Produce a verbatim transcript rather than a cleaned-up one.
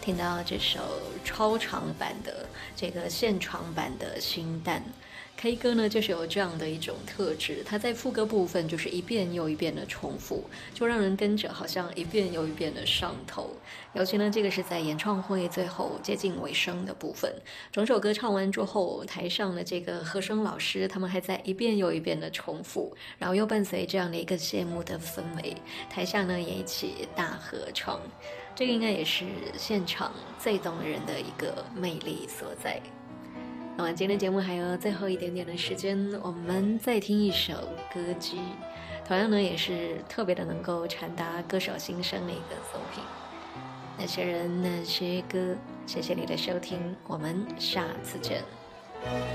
听到这首超长版的这个现场版的新蛋。K 歌呢，就是有这样的一种特质，它在副歌部分就是一遍又一遍的重复，就让人跟着好像一遍又一遍的上头。尤其呢，这个是在演唱会最后接近尾声的部分，整首歌唱完之后，台上的这个和声老师他们还在一遍又一遍的重复，然后又伴随这样的一个谢幕的氛围，台下呢也一起大合唱。这个应该也是现场最动人的一个魅力所在。那么今天节目还有最后一点点的时间，我们再听一首歌姬，同样呢也是特别的能够传达歌手心声的一个作品。那些人那些歌，谢谢你的收听，我们下次见。